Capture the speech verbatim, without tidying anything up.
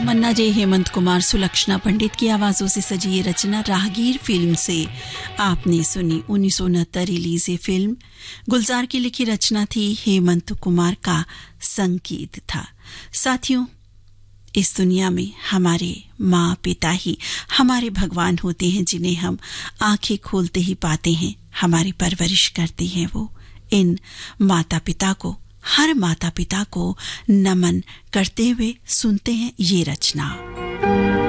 मन्ना जय, हेमंत कुमार, सुलक्षणा पंडित की आवाजों से सजी ये रचना राहगीर फिल्म से आपने सुनी। उन्नीस सौ उनहत्तर रिलीज ये फिल्म गुलजार की लिखी रचना थी, हेमंत कुमार का संगीत था। साथियों, इस दुनिया में हमारे माँ पिता ही हमारे भगवान होते हैं, जिन्हें हम आंखें खोलते ही पाते हैं, हमारी परवरिश करते हैं। वो इन माता पिता को, हर माता पिता को नमन करते हुए सुनते हैं ये रचना।